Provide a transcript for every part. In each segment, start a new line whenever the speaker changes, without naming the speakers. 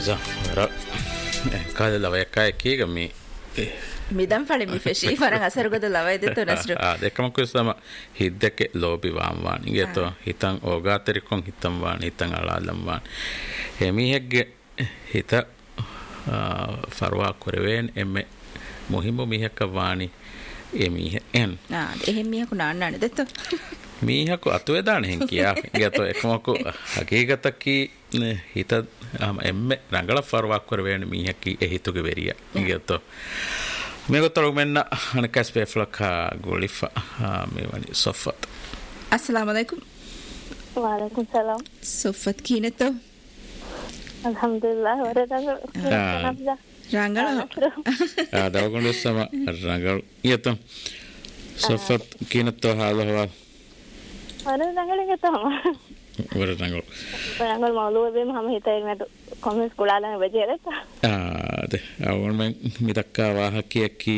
Cosa? Ora kada lava kai kiga mi
midam fali mi feshi farang asargoda lava edetto nasru
dekam ko sama hiddeke lobi wamwan ingeto hitan ogaterikon hitan wan hitan alalam wan emi hegge hita farwa koreven emme muhimu mihekka wani emi en
ehemmihaku naannane detto
මීහකු අතුවේදාන hen කියා ගතෝ එකමකු හකීගතකි හිත එම්මෙ රංගල ෆර්වක් කර වේන මීහකි එහිතුගේ වෙරිය ගතෝ මේගොතර මෙන්න අනකස් පෙෆ්ලක ගෝලිෆා මේවනි සොෆත්
अस्सलाम वालेकुम
वालेकुम सलाम
සොෆත් කීනතෝ
alhamdulillah wara
රංගල
දවගොඬු සම රංගල යතම් සොෆත් කීනතෝ හාලහවා
අර රංගලෙක තමයි
වර රංගල
රංගල මාළුවේ මම හිතේ මට කොමස් කුලාලන වෙජේරත
ද අවුන් මෙන් මිදක්කා වාහකියකි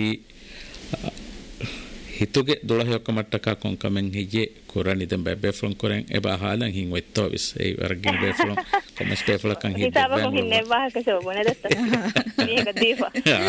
හිතුගේ 12ක මට්ටක කොන්කමෙන් හිජේ කොරණි දැන් බෙෆ්ලොන් කොරෙන් එබා හාලන් හින් වෙත්තෝවිස් ඒ වර්ගින් බෙෆ්ලොන් කොමස් බෙෆ්ලොන් හින්
හිතාව කොහින් නෙවාහක සෝබනේ දත්ත මේක දීපා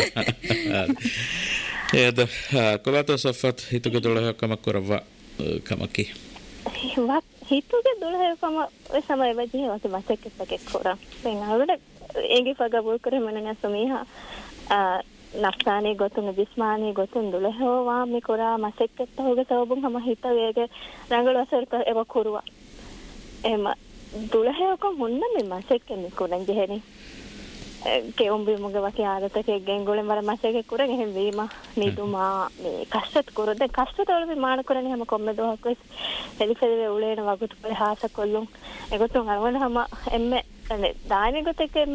එද කොලත සොෆත් හිතුගේ 12ක මක්කරවා කමකි
හිතුගේ 12කම ඔය සමය වෙජේ වත මසෙක්කක කොරා වෙනවලට එංගේ ෆගබුල් කරේ මනන සමීහා නක්සානේ ගොතුන දිස්මානේ ගොතුන් 12 වා මේ කොරා මසෙක්කත් හොගේ සවබුන් හැම හිත වේගේ රංගල වසරක එව කුරුවා එම 12ක මුන්න මේ මසෙක්කෙන් කොරන් ජෙහෙනේ කෙඹි මුගේ වකේ ආරතක ගෙන්ගොලෙන් වර මසෙක කුරන් එහෙම වීම නිදුමා මේ කෂ්ටත් කුරද කෂ්ටතවල මේ මාන කරන්නේ හැම කොම්මේ දොහක් වෙස් එලිෆෙලේ උලේන වගුතු පෙර හාස කොල්ලුන් එගොතුන් අරවන හැම එම්මේ දානේ ගොතක